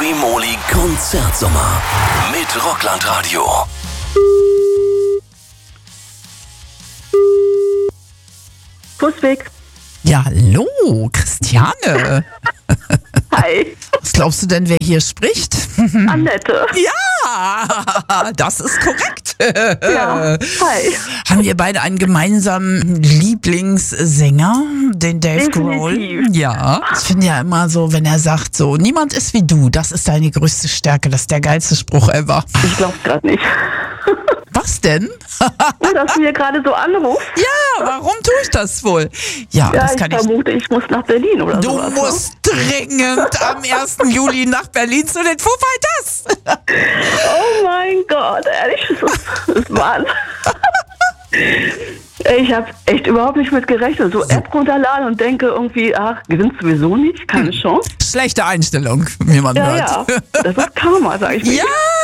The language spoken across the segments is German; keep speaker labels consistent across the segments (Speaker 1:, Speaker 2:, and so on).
Speaker 1: Liqui-Moly Konzertsommer mit Rockland-Radio.
Speaker 2: Fußweg.
Speaker 3: Ja, hallo, Christiane.
Speaker 2: Hi.
Speaker 3: Was glaubst du denn, wer hier spricht?
Speaker 2: Annette.
Speaker 3: Ja, das ist korrekt.
Speaker 2: Ja, hi.
Speaker 3: Haben wir beide einen gemeinsamen Lieblingssänger, den Dave Grohl?
Speaker 2: Definitiv.
Speaker 3: Ja. Ich finde ja immer so, wenn er sagt so, niemand ist wie du, das ist deine größte Stärke, das ist der geilste Spruch ever.
Speaker 2: Ich glaub's gerade nicht.
Speaker 3: Was denn?
Speaker 2: Dass du mir gerade so anrufst.
Speaker 3: Ja, warum tue ich das wohl? Ja,
Speaker 2: Ja,
Speaker 3: das kann
Speaker 2: ich vermute, ich muss nach Berlin oder
Speaker 3: Du
Speaker 2: sowas.
Speaker 3: musst dringend am 1. Juli nach Berlin zu den Foo Fighters.
Speaker 2: Oh mein Gott, ehrlich, das ist Wahnsinn. Ich habe echt überhaupt nicht mit gerechnet. So App runterladen und denke irgendwie, ach, gewinnst sowieso nicht, keine Chance.
Speaker 3: Schlechte Einstellung, wie man
Speaker 2: Ja,
Speaker 3: hört.
Speaker 2: ja, das ist Karma, sag ich mir.
Speaker 3: Ja.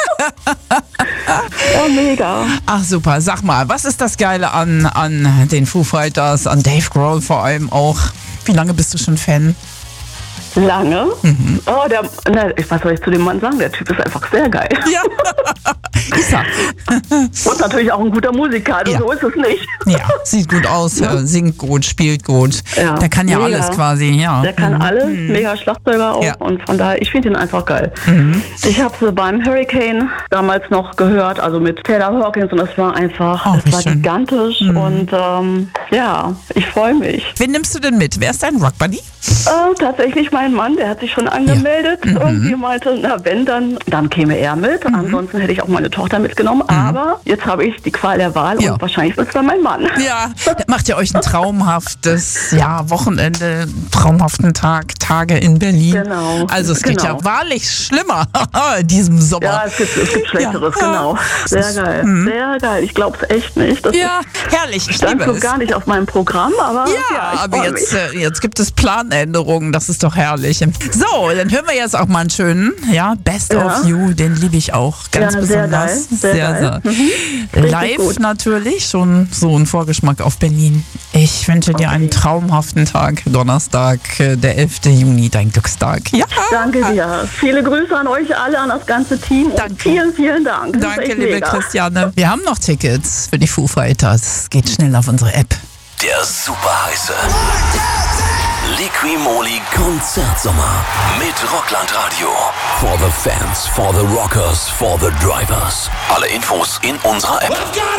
Speaker 2: Ja, mega.
Speaker 3: Ach super, sag mal, was ist das Geile an den Foo Fighters, an Dave Grohl vor allem auch? Wie lange bist du schon Fan?
Speaker 2: Lange. Oh, was soll ich zu dem Mann sagen? Der Typ ist einfach sehr geil.
Speaker 3: Ja, ist er.
Speaker 2: Und natürlich auch ein guter Musiker, also
Speaker 3: Ja.
Speaker 2: so ist es nicht.
Speaker 3: Ja, sieht gut aus, singt gut, spielt gut.
Speaker 2: Ja,
Speaker 3: Der kann ja
Speaker 2: mega.
Speaker 3: alles quasi, ja.
Speaker 2: Der kann alles, mega Schlagzeuger auch
Speaker 3: Ja.
Speaker 2: und von daher, ich finde ihn einfach geil. Ich habe sie beim Hurricane damals noch gehört, also mit Taylor Hawkins und das war einfach,
Speaker 3: Oh,
Speaker 2: das
Speaker 3: wie
Speaker 2: war
Speaker 3: schön.
Speaker 2: gigantisch und ja, ich freue mich.
Speaker 3: Wen nimmst du denn mit? Wer ist dein Rockbuddy?
Speaker 2: Tatsächlich mein Mann, der hat sich schon angemeldet. Irgendwie meinte, na wenn, dann käme er mit. Ansonsten hätte ich auch meine Tochter mitgenommen. Aber jetzt habe ich die Qual der Wahl
Speaker 3: Ja.
Speaker 2: und wahrscheinlich wird es dann mein Mann.
Speaker 3: Ja, macht ihr euch ein traumhaftes Wochenende, traumhaften Tage in Berlin.
Speaker 2: Genau.
Speaker 3: Also es geht ja
Speaker 2: Genau.
Speaker 3: wahrlich schlimmer in diesem Sommer.
Speaker 2: Ja, es gibt Schlechteres,
Speaker 3: Ja.
Speaker 2: genau. Sehr geil, sehr geil. Ich glaube es echt nicht. Das
Speaker 3: Ja, herrlich, ich
Speaker 2: stand
Speaker 3: liebe
Speaker 2: so
Speaker 3: es.
Speaker 2: gar nicht auf meinem Programm, aber
Speaker 3: Ja,
Speaker 2: ich
Speaker 3: aber
Speaker 2: freu
Speaker 3: jetzt gibt es Planänderungen, das ist doch herrlich. So, dann hören wir jetzt auch mal einen schönen, Best
Speaker 2: Ja.
Speaker 3: of You, den liebe ich auch ganz
Speaker 2: Ja, sehr
Speaker 3: besonders.
Speaker 2: geil, sehr geil.
Speaker 3: Live
Speaker 2: gut.
Speaker 3: natürlich, schon so ein Vorgeschmack auf Berlin. Ich wünsche dir einen traumhaften Tag, Donnerstag, der 11. Juni, dein Glückstag. Ja,
Speaker 2: Danke dir. Viele Grüße an euch alle, an das ganze Team.
Speaker 3: Danke.
Speaker 2: Und vielen, vielen Dank. Das ist
Speaker 3: danke,
Speaker 2: echt
Speaker 3: liebe
Speaker 2: mega.
Speaker 3: Christiane. Wir haben noch Tickets für die Foo Fighters. Geht schnell auf unsere App.
Speaker 1: Der super heiße Liqui-Moly Konzertsommer mit Rockland-Radio. For the fans, for the rockers, for the drivers. Alle Infos in unserer App.